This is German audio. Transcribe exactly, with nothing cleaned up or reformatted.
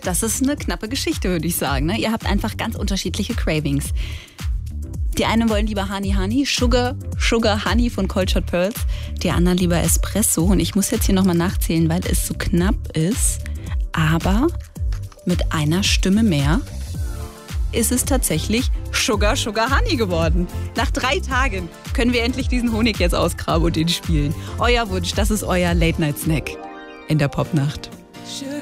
das ist eine knappe Geschichte, würde ich sagen. Ne? Ihr habt einfach ganz unterschiedliche Cravings. Die einen wollen lieber Honey Honey, Sugar, Sugar Honey von Cold Shot Pearls. Die anderen lieber Espresso. Und ich muss jetzt hier nochmal nachzählen, weil es so knapp ist. Aber mit einer Stimme mehr ist es tatsächlich Sugar, Sugar Honey geworden. Nach drei Tagen können wir endlich diesen Honig jetzt ausgraben und den spielen. Euer Wunsch, das ist euer Late-Night-Snack in der Popnacht.